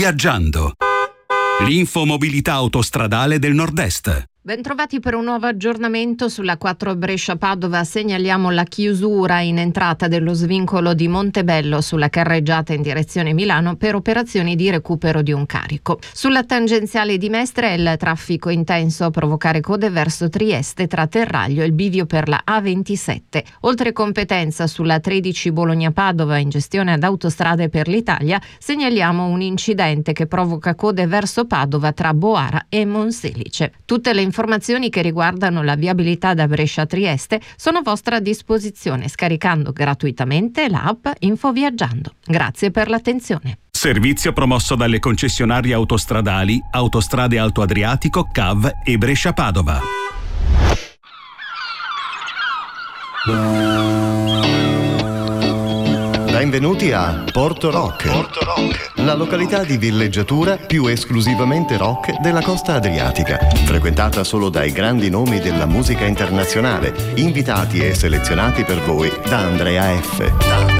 Infoviaggiando. L'infomobilità autostradale del Nord-Est. Bentrovati per un nuovo aggiornamento sulla 4 Brescia-Padova. Segnaliamo la chiusura in entrata dello svincolo di Montebello sulla carreggiata in direzione Milano per operazioni di recupero di un carico. Sulla tangenziale di Mestre il traffico intenso a provocare code verso Trieste tra Terraglio e il bivio per la A27. Oltre competenza sulla 13 Bologna-Padova in gestione ad Autostrade per l'Italia, segnaliamo un incidente che provoca code verso Padova tra Boara e Monselice. Tutte le informazioni che riguardano la viabilità da Brescia a Trieste sono a vostra disposizione scaricando gratuitamente l'app Infoviaggiando. Grazie per l'attenzione. Servizio promosso dalle concessionarie autostradali Autostrade Alto Adriatico, CAV e Brescia-Padova. Benvenuti a Porto Rock, la località di villeggiatura più esclusivamente rock della costa adriatica, frequentata solo dai grandi nomi della musica internazionale, invitati e selezionati per voi da Andrea F.